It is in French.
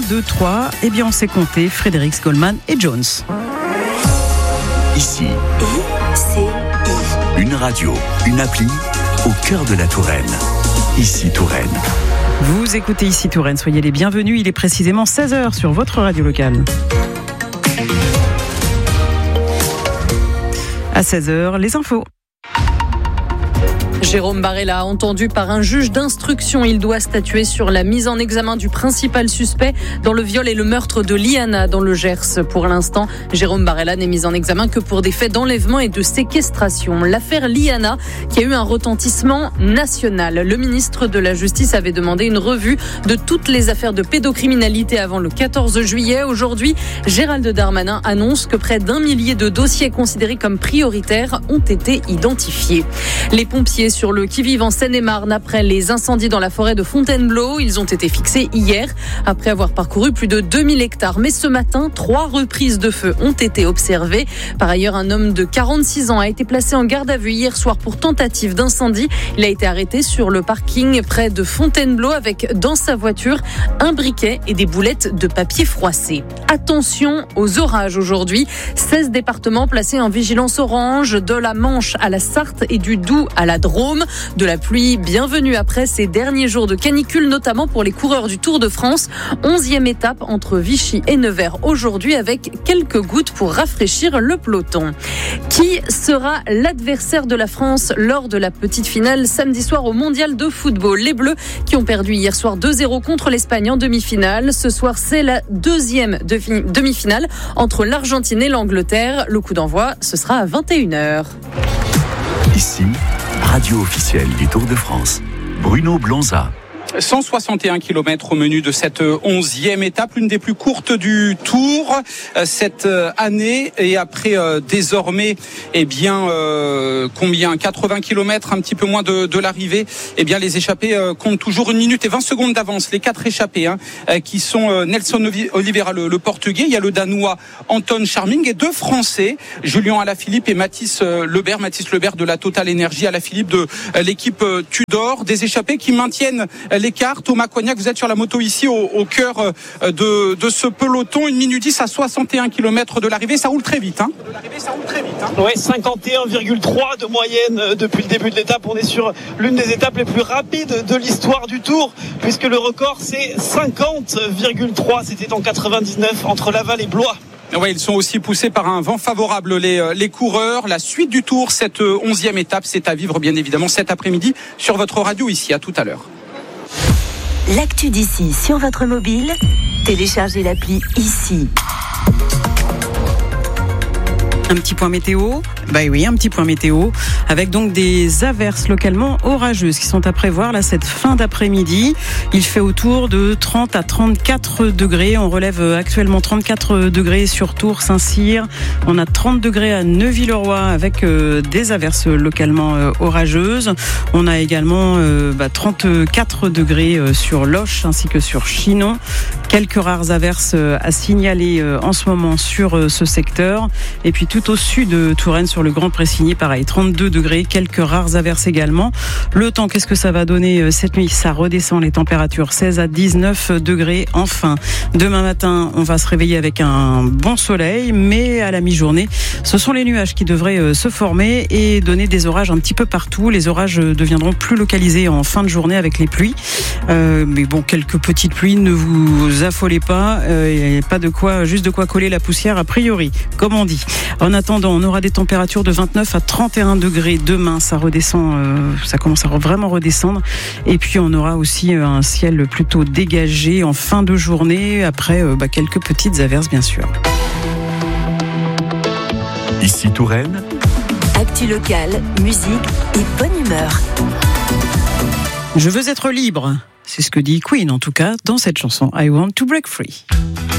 2, 3. Eh bien, on s'est compté Fredericks, Goldman et Jones. Ici, une radio, une appli au cœur de la Touraine. Ici Touraine. Vous écoutez Ici Touraine, soyez les bienvenus. Il est précisément 16h sur votre radio locale. À 16h, les infos. Jérôme Barella, entendu par un juge d'instruction, il doit statuer sur la mise en examen du principal suspect dans le viol et le meurtre de Liana dans le Gers. Pour l'instant, Jérôme Barella n'est mis en examen que pour des faits d'enlèvement et de séquestration. L'affaire Liana, qui a eu un retentissement national. Le ministre de la Justice avait demandé une revue de toutes les affaires de pédocriminalité avant le 14 juillet. Aujourd'hui, Gérald Darmanin annonce que près d'1 millier de dossiers considérés comme prioritaires ont été identifiés. Les pompiers sur le qui-vive en Seine-et-Marne après les incendies dans la forêt de Fontainebleau. Ils ont été fixés hier après avoir parcouru plus de 2000 hectares. Mais ce matin, 3 reprises de feu ont été observées. Par ailleurs, un homme de 46 ans a été placé en garde à vue hier soir pour tentative d'incendie. Il a été arrêté sur le parking près de Fontainebleau avec dans sa voiture un briquet et des boulettes de papier froissé. Attention aux orages aujourd'hui. 16 départements placés en vigilance orange, de la Manche à la Sarthe et du Doubs à la Drôme. De la pluie bienvenue après ces derniers jours de canicule, notamment pour les coureurs du Tour de France. 11e étape entre Vichy et Nevers aujourd'hui avec quelques gouttes pour rafraîchir le peloton. Qui sera l'adversaire de la France lors de la petite finale samedi soir au Mondial de football? Les Bleus qui ont perdu hier soir 2-0 contre l'Espagne en demi-finale. Ce soir, c'est la deuxième demi-finale entre l'Argentine et l'Angleterre. Le coup d'envoi, ce sera à 21h. Ici, radio officielle du Tour de France. Bruno Blonza. 161 km au menu de cette 11e étape, l'une des plus courtes du Tour cette année. Et après désormais, 80 km, un petit peu moins de l'arrivée, les échappés comptent toujours 1 minute et 20 secondes d'avance. Les 4 échappés qui sont Nelson Oliveira, le Portugais, il y a le Danois Anton Charming et 2 Français, Julien Alaphilippe et Mathis Lebert de la Total Energy, Alaphilippe de l'équipe Tudor. Des échappés qui maintiennent l'écart. Thomas Cognac, vous êtes sur la moto ici au cœur de ce peloton. 1 minute 10 à 61 km de l'arrivée. Ça roule très vite. Oui, 51,3 de moyenne depuis le début de l'étape. On est sur l'une des étapes les plus rapides de l'histoire du Tour, puisque le record c'est 50,3. C'était en 99 entre Laval et Blois. Ouais, ils sont aussi poussés par un vent favorable, les coureurs. La suite du Tour, cette 11e étape, c'est à vivre bien évidemment cet après-midi sur votre radio ici. À tout à l'heure. L'actu d'ici sur votre mobile, téléchargez l'appli Ici. Un petit point météo. Un petit point météo avec donc des averses localement orageuses qui sont à prévoir là cette fin d'après-midi. Il fait autour de 30 à 34 degrés. On relève actuellement 34 degrés sur Tours, Saint-Cyr. On a 30 degrés à Neuville-le-Roi avec des averses localement orageuses. On a également 34 degrés sur Loches ainsi que sur Chinon. Quelques rares averses à signaler en ce moment sur ce secteur. Et puis tout au sud de Touraine, sur le Grand Pressigny, pareil, 32 degrés, quelques rares averses également. Le temps, qu'est-ce que ça va donner cette nuit? Ça redescend les températures, 16 à 19 degrés. Enfin, demain matin, on va se réveiller avec un bon soleil, mais à la mi-journée, ce sont les nuages qui devraient se former et donner des orages un petit peu partout. Les orages deviendront plus localisés en fin de journée avec les pluies. Mais bon, quelques petites pluies, ne vous affolez pas. Il n'y a pas juste de quoi coller la poussière a priori, comme on dit. En attendant, on aura des températures de 29 à 31 degrés demain. Ça redescend, ça commence à vraiment redescendre. Et puis on aura aussi un ciel plutôt dégagé en fin de journée. Après, quelques petites averses, bien sûr. Ici Touraine. Actu locale, musique et bonne humeur. Je veux être libre. C'est ce que dit Queen, en tout cas, dans cette chanson I Want to Break Free.